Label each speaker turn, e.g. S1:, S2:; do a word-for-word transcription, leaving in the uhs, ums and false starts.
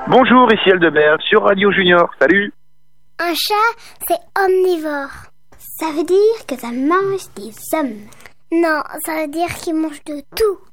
S1: Bonjour, ici Aldebert sur Radio Junior. Salut.
S2: Un chat, c'est omnivore.
S3: Ça veut dire que ça mange des hommes.
S2: Non, ça veut dire qu'il mange de tout.